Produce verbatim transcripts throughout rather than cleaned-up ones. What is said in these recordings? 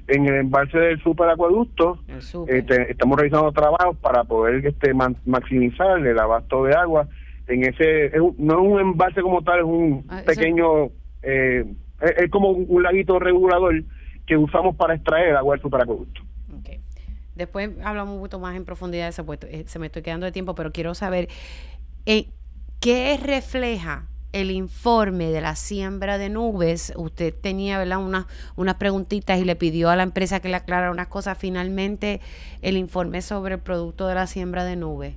En el embalse del superacueducto super. este, estamos realizando trabajos para poder este man, maximizar el abasto de agua. En ese es un, no es un embalse como tal, es un ah, pequeño, eh, es, es como un, un laguito regulador que usamos para extraer agua del superacueducto. Okay. Después hablamos un poquito más en profundidad de ese puesto. Eh, se me estoy quedando de tiempo, pero quiero saber eh, qué refleja el informe de la siembra de nubes. Usted tenía, ¿verdad?, unas unas preguntitas y le pidió a la empresa que le aclarara unas cosas. Finalmente, el informe sobre el producto de la siembra de nubes.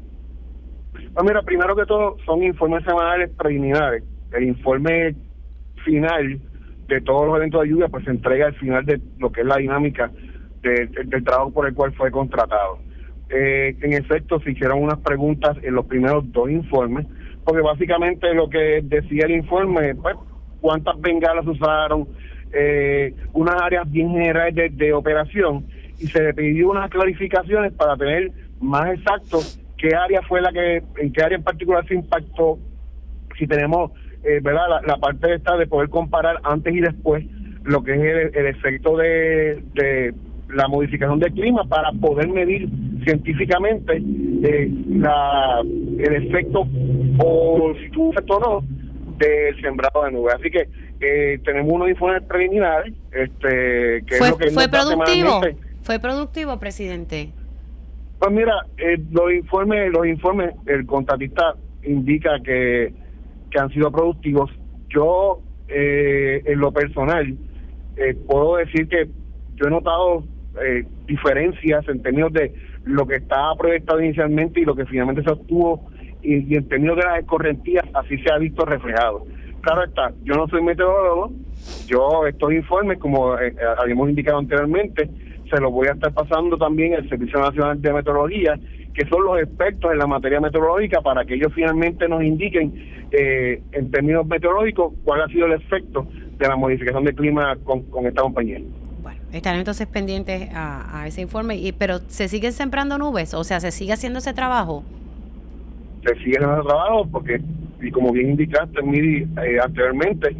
Pues mira, primero que todo, son informes semanales preliminares. El informe final de todos los eventos de lluvia pues se entrega al final de lo que es la dinámica de, de, del trabajo por el cual fue contratado. Eh, en efecto, se hicieron unas preguntas en los primeros dos informes, porque básicamente lo que decía el informe, pues, cuántas bengalas usaron, eh, unas áreas bien generales de, de operación, y se le pidió unas clarificaciones para tener más exacto qué área fue la que, en qué área en particular se impactó, si tenemos, eh, verdad, la, la parte esta de poder comparar antes y después lo que es el, el efecto de, de la modificación del clima para poder medir científicamente eh, la el efecto o si tuvo efecto o no del sembrado de nubes. Así que eh, tenemos unos informes preliminares, este que fue, es lo que fue productivo, fue productivo, presidente. Pues mira, eh, los informes, los informes, el contratista indica que, que han sido productivos. Yo, eh, en lo personal, eh, puedo decir que yo he notado eh, diferencias en términos de lo que estaba proyectado inicialmente y lo que finalmente se obtuvo, y, y en términos de las escorrentías, así se ha visto reflejado. Claro está, yo no soy meteorólogo, yo estos informes, como eh, habíamos indicado anteriormente, se los voy a estar pasando también al Servicio Nacional de Meteorología, que son los expertos en la materia meteorológica, para que ellos finalmente nos indiquen eh, en términos meteorológicos cuál ha sido el efecto de la modificación del clima con, con esta compañía. Bueno, estarán entonces pendientes a, a ese informe, y pero ¿se siguen sembrando nubes? O sea, ¿se sigue haciendo ese trabajo? Se sigue haciendo ese trabajo porque, y como bien indicaste, Miri, eh, anteriormente,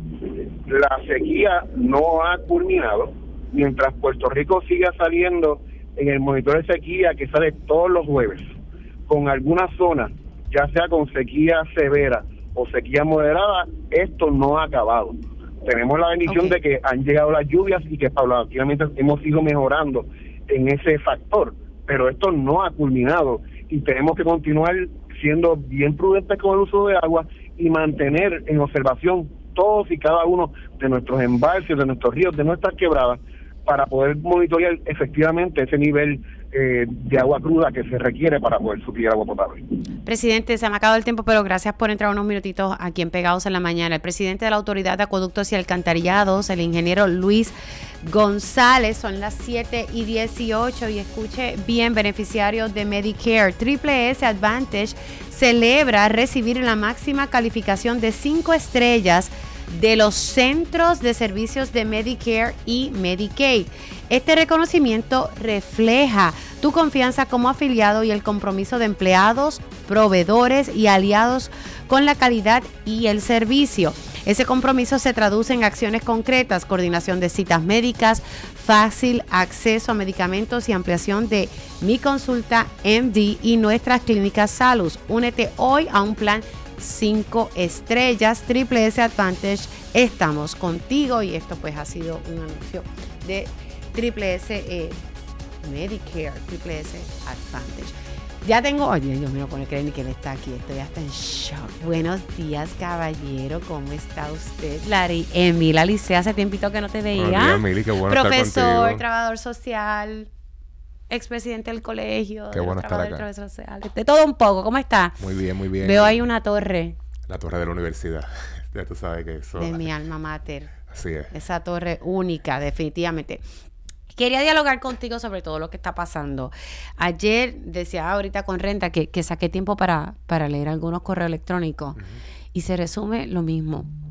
la sequía no ha culminado. Mientras Puerto Rico siga saliendo en el monitor de sequía que sale todos los jueves, con algunas zonas, ya sea con sequía severa o sequía moderada, esto no ha acabado. Tenemos la bendición okay. de que han llegado las lluvias y que paulatinamente hemos ido mejorando en ese factor, pero esto no ha culminado y tenemos que continuar siendo bien prudentes con el uso de agua y mantener en observación todos y cada uno de nuestros embalses, de nuestros ríos, de nuestras quebradas, para poder monitorear efectivamente ese nivel eh, de agua cruda que se requiere para poder suplir agua potable. Presidente, se me ha acabado el tiempo, pero gracias por entrar unos minutitos aquí en Pegados en la Mañana. El presidente de la Autoridad de Acueductos y Alcantarillados, el ingeniero Luis González, son las siete y dieciocho, y escuche bien, beneficiarios de Medicare. Triple S Advantage celebra recibir la máxima calificación de cinco estrellas de los Centros de Servicios de Medicare y Medicaid. Este reconocimiento refleja tu confianza como afiliado y el compromiso de empleados, proveedores y aliados con la calidad y el servicio. Ese compromiso se traduce en acciones concretas: coordinación de citas médicas, fácil acceso a medicamentos y ampliación de Mi Consulta M D y nuestras clínicas Salus. Únete hoy a un plan cinco estrellas. Triple S Advantage, estamos contigo. Y esto pues ha sido un anuncio de Triple S eh, Medicare, Triple S Advantage. Ya tengo, oye, Dios mío, no creen ni que él está aquí, estoy hasta en shock. Buenos días, caballero, ¿cómo está usted? Larry Emil Alice, hace tiempito que no te veía. Buenos días, Mili, qué bueno Profesor, estar contigo. trabajador social, expresidente del colegio, qué bueno estar acá. Social, de todo un poco. ¿Cómo está? Muy bien, muy bien. Veo ahí una torre. La torre de la universidad. Ya tú sabes que eso. De mi alma mater. Así es. Esa torre única, definitivamente. Quería dialogar contigo sobre todo lo que está pasando. Ayer decía ahorita con Renta que, que saqué tiempo para, para leer algunos correos electrónicos, uh-huh. y se resume lo mismo.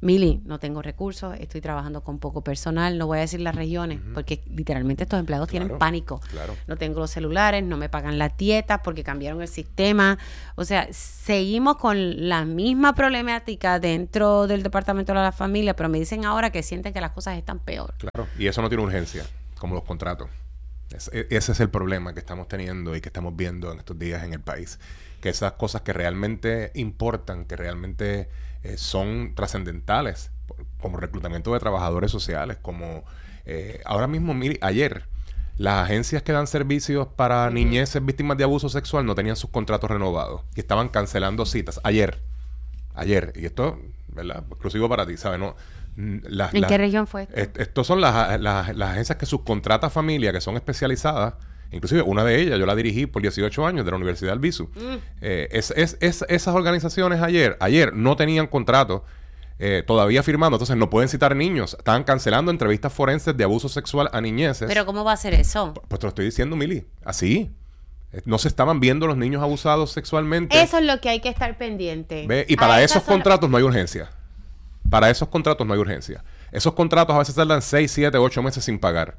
Mili, no tengo recursos, estoy trabajando con poco personal, no voy a decir las regiones, uh-huh. porque literalmente estos empleados claro, tienen pánico. Claro. No tengo los celulares, no me pagan las dietas porque cambiaron el sistema. O sea, seguimos con la misma problemática dentro del Departamento de la Familia, pero me dicen ahora que sienten que las cosas están peor. Claro, y eso no tiene urgencia, como los contratos. Es, ese es el problema que estamos teniendo y que estamos viendo en estos días en el país. Que esas cosas que realmente importan, que realmente eh, son trascendentales, como reclutamiento de trabajadores sociales, como eh, ahora mismo, mire, ayer, las agencias que dan servicios para niñeces víctimas de abuso sexual no tenían sus contratos renovados y estaban cancelando citas. Ayer, ayer, y esto, ¿verdad? Exclusivo para ti, ¿sabes? No, las, ¿En las, qué región fue esto? Est- estos son las, las, las agencias que subcontrata familia, que son especializadas. Inclusive una de ellas, yo la dirigí por dieciocho años de la Universidad del Visu. Mm. Eh, es, es, es, esas organizaciones ayer, ayer no tenían contrato eh, todavía firmando, entonces no pueden citar niños. Estaban cancelando entrevistas forenses de abuso sexual a niñeces. ¿Pero cómo va a ser eso? Pues, pues te lo estoy diciendo, Mili. Así. No se estaban viendo los niños abusados sexualmente. Eso es lo que hay que estar pendiente. ¿Ve? Y para a esos son... contratos no hay urgencia. Para esos contratos no hay urgencia. Esos contratos a veces tardan seis, siete, ocho meses sin pagar.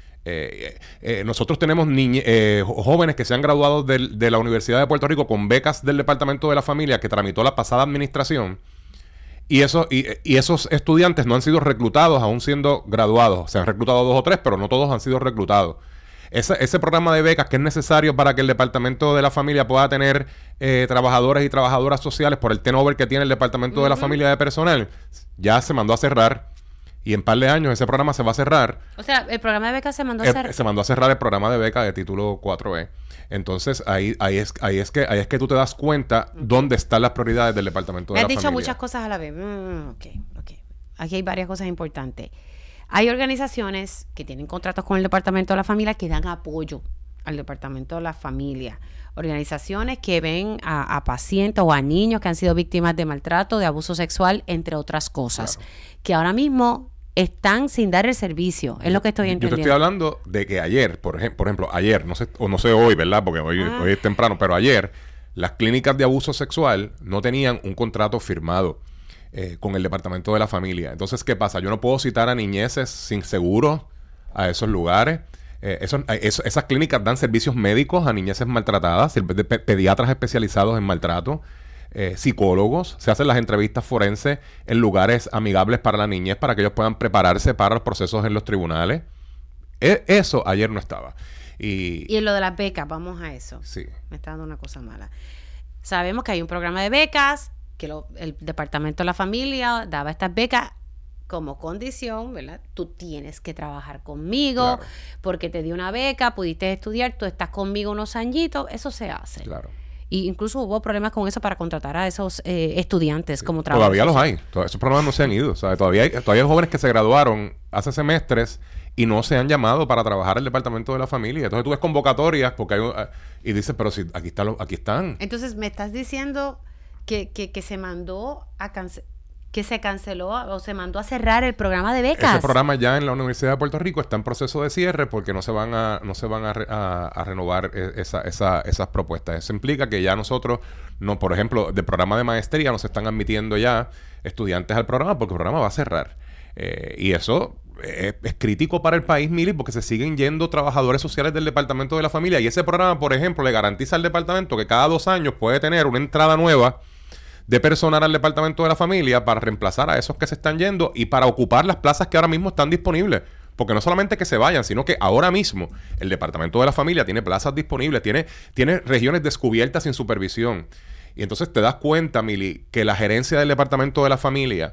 Eh, eh, nosotros tenemos niñe, eh, jóvenes que se han graduado de, de la Universidad de Puerto Rico con becas del Departamento de la Familia que tramitó la pasada administración y, eso, y, y esos estudiantes no han sido reclutados aún siendo graduados. Se han reclutado dos o tres, pero no todos han sido reclutados. Ese, ese programa de becas que es necesario para que el Departamento de la Familia pueda tener eh, trabajadores y trabajadoras sociales por el turnover que tiene el Departamento uh-huh. de la Familia de personal, ya se mandó a cerrar. Y en par de años ese programa se va a cerrar. O sea, el programa de becas se mandó a eh, cerrar. Se mandó a cerrar el programa de beca de título cuatro E. Entonces, ahí, ahí, es, ahí, es que, ahí es que tú te das cuenta okay. dónde están las prioridades del Departamento de la Familia. Me has dicho muchas cosas a la vez. Mm, ok, ok. Aquí hay varias cosas importantes. Hay organizaciones que tienen contratos con el Departamento de la Familia que dan apoyo al Departamento de la Familia. Organizaciones que ven a, a pacientes o a niños que han sido víctimas de maltrato, de abuso sexual, entre otras cosas. Claro. Que ahora mismo están sin dar el servicio. Es lo que estoy entendiendo. Yo te estoy hablando de que ayer, por ejemplo, por ejemplo ayer, no sé, o no sé hoy, ¿verdad? Porque hoy, ah. hoy es temprano, pero ayer las clínicas de abuso sexual no tenían un contrato firmado eh, con el Departamento de la Familia. Entonces, ¿qué pasa? Yo no puedo citar a niñeces sin seguro a esos lugares. Eh, eso, eso, esas clínicas dan servicios médicos a niñeces maltratadas, de pe- pediatras especializados en maltrato, eh, psicólogos, se hacen las entrevistas forenses en lugares amigables para la niñez para que ellos puedan prepararse para los procesos en los tribunales. E- eso ayer no estaba. Y, y en lo de las becas, vamos a eso. Sí. Me está dando una cosa mala. Sabemos que hay un programa de becas, que lo, el Departamento de la Familia daba estas becas como condición, ¿verdad? Tú tienes que trabajar conmigo, claro. porque te di una beca, pudiste estudiar, tú estás conmigo unos añitos, eso se hace. Claro. Y incluso hubo problemas con eso para contratar a esos eh, estudiantes sí. como trabajadores. Todavía los hay, Tod- esos problemas no se han ido, ¿sabes? Todavía hay, todavía hay jóvenes que se graduaron hace semestres y no se han llamado para trabajar en el Departamento de la Familia. Entonces tú ves convocatorias porque hay, y dices, pero si aquí están, aquí están. Entonces me estás diciendo que, que, que se mandó a cancelar, que se canceló o se mandó a cerrar el programa de becas. Ese programa ya en la Universidad de Puerto Rico está en proceso de cierre porque no se van a no se van a, re, a, a renovar esa, esa, esas propuestas. Eso implica que ya nosotros, no por ejemplo, del programa de maestría nos están admitiendo ya estudiantes al programa porque el programa va a cerrar. Eh, y eso es, es crítico para el país, Mili, porque se siguen yendo trabajadores sociales del Departamento de la Familia. Y ese programa, por ejemplo, le garantiza al departamento que cada dos años puede tener una entrada nueva de personal al Departamento de la Familia para reemplazar a esos que se están yendo y para ocupar las plazas que ahora mismo están disponibles. Porque no solamente que se vayan, sino que ahora mismo el Departamento de la Familia tiene plazas disponibles, tiene, tiene regiones descubiertas sin supervisión. Y entonces te das cuenta, Mili, que la gerencia del Departamento de la Familia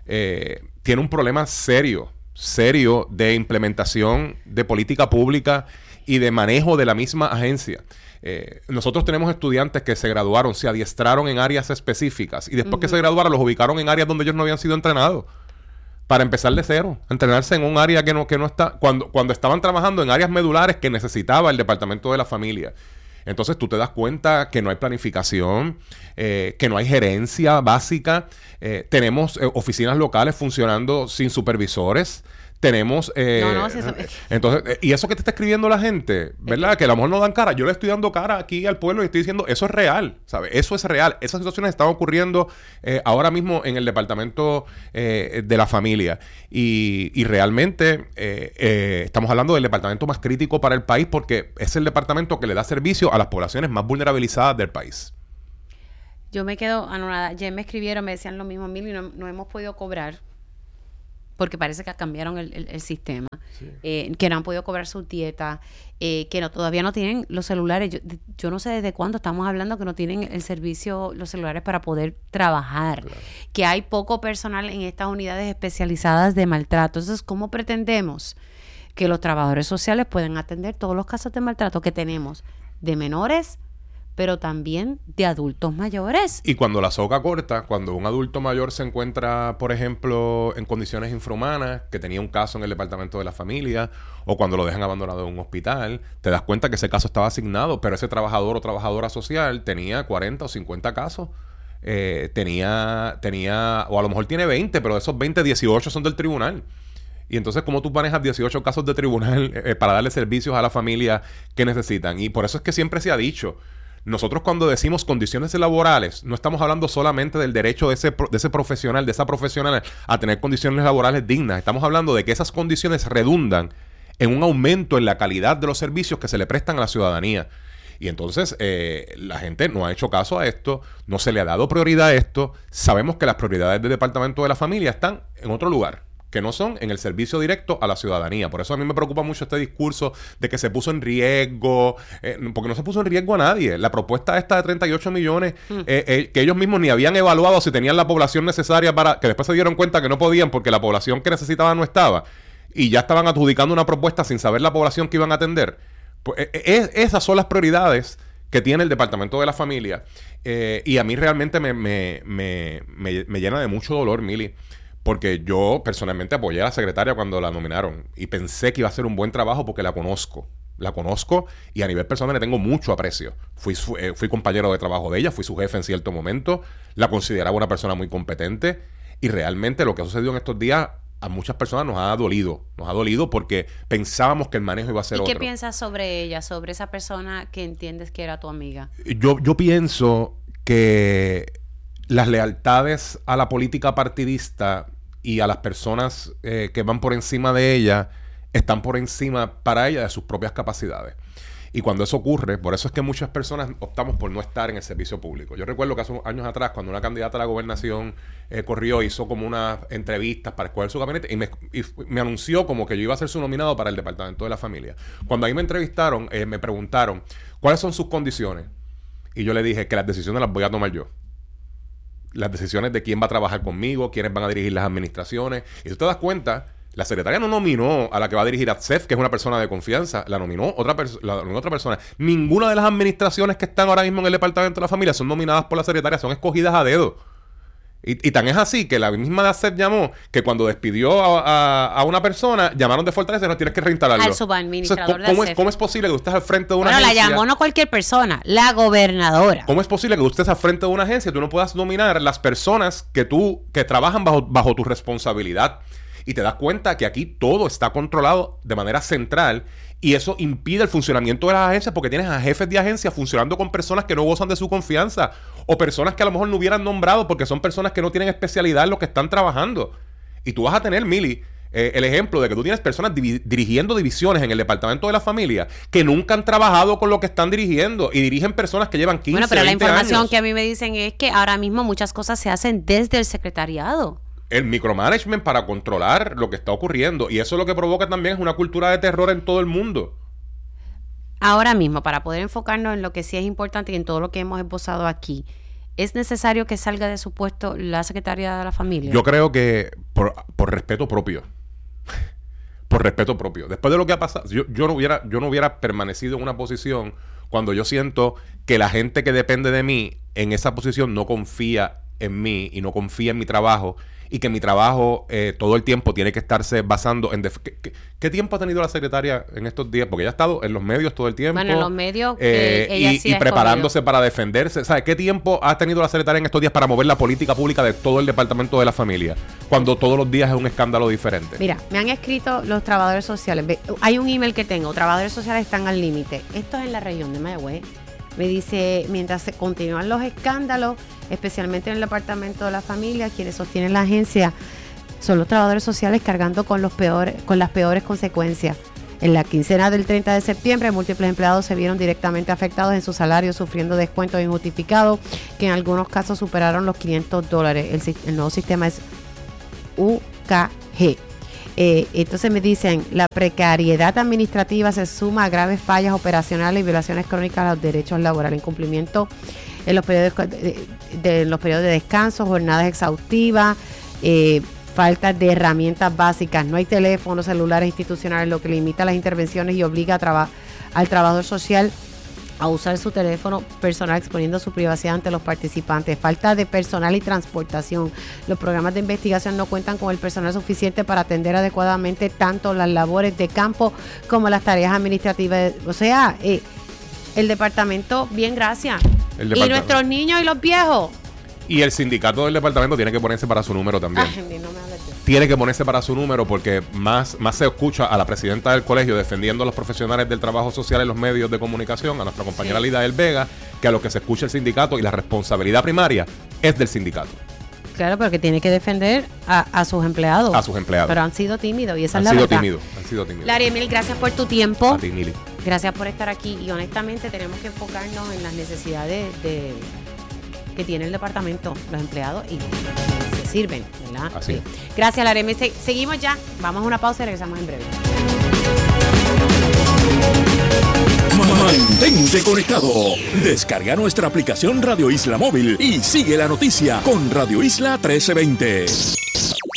eh, tiene un problema serio, serio de implementación de política pública y de manejo de la misma agencia. Eh, nosotros tenemos estudiantes que se graduaron, se adiestraron en áreas específicas y después uh-huh. que se graduaron los ubicaron en áreas donde ellos no habían sido entrenados para empezar de cero, entrenarse en un área que no, que no está, cuando, cuando estaban trabajando en áreas medulares que necesitaba el Departamento de la Familia. Entonces tú te das cuenta que no hay planificación, eh, que no hay gerencia básica, eh, tenemos eh, oficinas locales funcionando sin supervisores, tenemos... Eh, no, no, si eso... Entonces, eh, y eso que te está escribiendo la gente, ¿verdad? Que a lo mejor no dan cara. Yo le estoy dando cara aquí al pueblo y estoy diciendo, eso es real, ¿sabes? Eso es real. Esas situaciones están ocurriendo eh, ahora mismo en el departamento eh, de la familia. Y, y realmente eh, eh, estamos hablando del departamento más crítico para el país porque es el departamento que le da servicio a las poblaciones más vulnerabilizadas del país. Yo me quedo anonadada. Ya me escribieron, me decían lo mismo, Mili, no, no hemos podido cobrar porque parece que cambiaron el, el, el sistema, sí. eh, que no han podido cobrar su dieta, eh, que no todavía no tienen los celulares. Yo, yo no sé desde cuándo estamos hablando que no tienen el servicio, los celulares para poder trabajar, claro. Que hay poco personal en estas unidades especializadas de maltrato. Entonces, ¿cómo pretendemos que los trabajadores sociales puedan atender todos los casos de maltrato que tenemos de menores, pero también de adultos mayores? Y cuando la soga corta, cuando un adulto mayor se encuentra, por ejemplo, en condiciones infrahumanas, que tenía un caso en el departamento de la familia, o cuando lo dejan abandonado en un hospital, te das cuenta que ese caso estaba asignado, pero ese trabajador o trabajadora social tenía cuarenta o cincuenta casos. Eh, tenía, tenía, o a lo mejor tiene veinte, pero de esos veinte, dieciocho son del tribunal. Y entonces, ¿cómo tú manejas dieciocho casos de tribunal eh, para darle servicios a la familia que necesitan? Y por eso es que siempre se ha dicho... Nosotros cuando decimos condiciones laborales, no estamos hablando solamente del derecho de ese, de ese profesional, de esa profesional a tener condiciones laborales dignas. Estamos hablando de que esas condiciones redundan en un aumento en la calidad de los servicios que se le prestan a la ciudadanía. Y entonces eh, la gente no ha hecho caso a esto, no se le ha dado prioridad a esto. Sabemos que las prioridades del Departamento de la Familia están en otro lugar, que no son en el servicio directo a la ciudadanía. Por eso a mí me preocupa mucho este discurso de que se puso en riesgo, eh, porque no se puso en riesgo a nadie. La propuesta esta de treinta y ocho millones, mm. eh, eh, que ellos mismos ni habían evaluado si tenían la población necesaria para... que después se dieron cuenta que no podían porque la población que necesitaban no estaba, y ya estaban adjudicando una propuesta sin saber la población que iban a atender. Pues, eh, eh, esas son las prioridades que tiene el Departamento de la Familia. Eh, y a mí realmente me, me, me, me, me llena de mucho dolor, Mili, porque yo personalmente apoyé a la secretaria cuando la nominaron y pensé que iba a hacer un buen trabajo porque la conozco. La conozco y a nivel personal le tengo mucho aprecio. Fui, su, eh, fui compañero de trabajo de ella, fui su jefe en cierto momento, la consideraba una persona muy competente y realmente lo que ha sucedido en estos días a muchas personas nos ha dolido. Nos ha dolido porque pensábamos que el manejo iba a ser ¿Y otro. qué piensas sobre ella, sobre esa persona que entiendes que era tu amiga? Yo, yo pienso que las lealtades a la política partidista y a las personas eh, que van por encima de ella están por encima para ella de sus propias capacidades. Y cuando eso ocurre, por eso es que muchas personas optamos por no estar en el servicio público. Yo recuerdo que hace unos años atrás, cuando una candidata a la gobernación eh, corrió, hizo como unas entrevistas para escoger su gabinete y me, y me anunció como que yo iba a ser su nominado para el Departamento de la Familia. Cuando ahí me entrevistaron, eh, me preguntaron, ¿cuáles son sus condiciones? Y yo le dije que las decisiones las voy a tomar yo. Las decisiones de quién va a trabajar conmigo, quiénes van a dirigir las administraciones. Y tú te das cuenta, la secretaria no nominó a la que va a dirigir A T S E F, que es una persona de confianza, la nominó otra, pers- la nominó otra persona. Ninguna de las administraciones que están ahora mismo en el Departamento de la Familia son nominadas por la secretaria, son escogidas a dedo. Y, y tan es así que la misma de A T S E F llamó que cuando despidió a, a, a una persona, llamaron de Fortaleza y no tienes que reinstalarlo. Al subadministrador Entonces, ¿cómo, de es, ¿Cómo es posible que usted estés al frente de una bueno, agencia? La llamó no cualquier persona, la gobernadora. ¿Cómo es posible que usted estés al frente de una agencia y tú no puedas nominar las personas que tú que trabajan bajo, bajo tu responsabilidad? Y te das cuenta que aquí todo está controlado de manera central y eso impide el funcionamiento de las agencias porque tienes a jefes de agencia funcionando con personas que no gozan de su confianza o personas que a lo mejor no hubieran nombrado porque son personas que no tienen especialidad en lo que están trabajando. Y tú vas a tener, Mili, eh, el ejemplo de que tú tienes personas divi- dirigiendo divisiones en el Departamento de la Familia que nunca han trabajado con lo que están dirigiendo y dirigen personas que llevan quince, bueno, pero la veinte información años. que a mí me dicen es que ahora mismo muchas cosas se hacen desde el secretariado. El micromanagement para controlar lo que está ocurriendo. Y eso lo que provoca también es una cultura de terror en todo el mundo. Ahora mismo, para poder enfocarnos en lo que sí es importante y en todo lo que hemos esbozado aquí, ¿es necesario que salga de su puesto la secretaria de la Familia? Yo creo que por, por respeto propio. Por respeto propio. Después de lo que ha pasado, yo, yo, no hubiera, yo no hubiera permanecido en una posición cuando yo siento que la gente que depende de mí en esa posición no confía en mí y no confía en mi trabajo y que mi trabajo eh, todo el tiempo tiene que estarse basando en... Def- ¿Qué, qué, ¿Qué tiempo ha tenido la secretaria en estos días? Porque ella ha estado en los medios todo el tiempo. Bueno, en los medios eh, eh, ella y, sí y ha preparándose escogido. para defenderse. ¿Sabes qué tiempo ha tenido la secretaria en estos días para mover la política pública de todo el departamento de la familia? Cuando todos los días es un escándalo diferente. Mira, me han escrito los trabajadores sociales. Ve, hay un email que tengo, trabajadores sociales están al límite. Esto es en la región de Mayagüez. Me dice, mientras se continúan los escándalos, especialmente en el departamento de la familia, quienes sostienen la agencia son los trabajadores sociales cargando con los peores, con las peores consecuencias. En la quincena del treinta de septiembre, múltiples empleados se vieron directamente afectados en sus salarios, sufriendo descuentos injustificados que en algunos casos superaron los quinientos dólares. El, el nuevo sistema es U K G. Eh, entonces me dicen, la precariedad administrativa se suma a graves fallas operacionales y violaciones crónicas a los derechos laborales, incumplimiento en los periodos de, de, de los periodos de descanso, jornadas exhaustivas, eh, falta de herramientas básicas, no hay teléfonos celulares institucionales, lo que limita las intervenciones y obliga a traba- al trabajador social a usar su teléfono personal exponiendo su privacidad ante los participantes, falta de personal y transportación. Los programas de investigación no cuentan con el personal suficiente para atender adecuadamente tanto las labores de campo como las tareas administrativas. O sea, eh, el departamento, bien, gracias. El Y departamento. nuestros niños y los viejos. Y el sindicato del departamento tiene que ponerse para su número también. Ay, no me hables de eso. Tiene que ponerse para su número porque más, más se escucha a la presidenta del colegio defendiendo a los profesionales del trabajo social en los medios de comunicación, a nuestra compañera Sí. Lida del Vega, que a lo que se escucha el sindicato y la responsabilidad primaria es del sindicato, Claro, porque tiene que defender a, a sus empleados. a sus empleados. Pero han sido tímidos y esa han es la sido verdad. tímidos, han sido tímidos. Larry Emil, gracias por tu tiempo. A ti, Mili. Gracias por estar aquí y honestamente tenemos que enfocarnos en las necesidades de que tiene el departamento, los empleados y se sirven, ¿verdad? Así Sí. Gracias, Laremy. Se- seguimos ya, vamos a una pausa y regresamos en breve. Mantente conectado. Descarga nuestra aplicación Radio Isla Móvil y sigue la noticia con Radio Isla trece veinte.